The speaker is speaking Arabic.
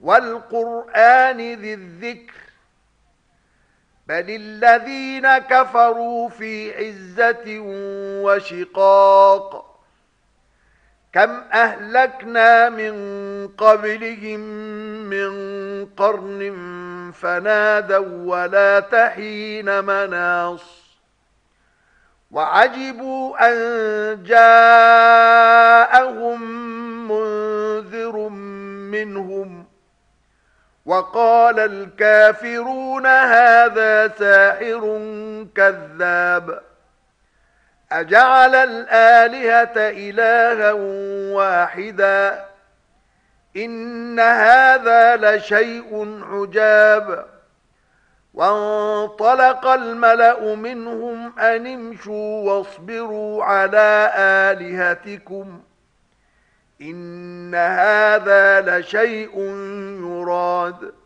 والقرآن ذي الذكر بل الذين كفروا في عزة وشقاق كم أهلكنا من قبلهم من قرن فنادوا ولا تحين مناص وعجبوا أن جاءهم منذر منهم وقال الكافرون هذا ساحر كذاب أجعل الآلهة إلها واحدا إن هذا لشيء عجاب وانطلق الملأ منهم أن امشوا واصبروا على آلهتكم إن هذا لشيء يراد